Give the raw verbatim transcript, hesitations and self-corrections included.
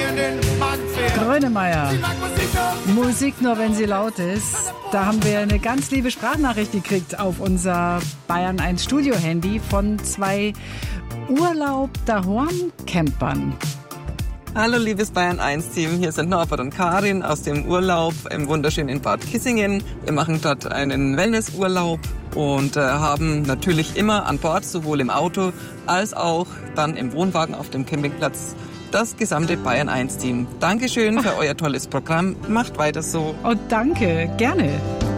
Grönemeyer. Musik nur, wenn sie laut ist. Da haben wir eine ganz liebe Sprachnachricht gekriegt auf unser Bayern eins Studio-Handy von zwei Urlaub daheim Campern. Hallo liebes Bayern eins Team, hier sind Norbert und Karin aus dem Urlaub im wunderschönen Bad Kissingen. Wir machen dort einen Wellnessurlaub und äh, haben natürlich immer an Bord, sowohl im Auto als auch dann im Wohnwagen auf dem Campingplatz, das gesamte Bayern eins Team. Dankeschön für euer tolles Programm, macht weiter so. Oh, danke, gerne.